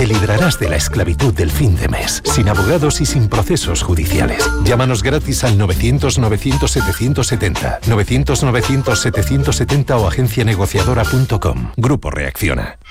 librarás de la esclavitud del fin de mes, sin abogados y sin procesos judiciales. Llámanos gratis al 900-900-770, 900-900-770 o agencianegociadora.com. Grupo Reacciona.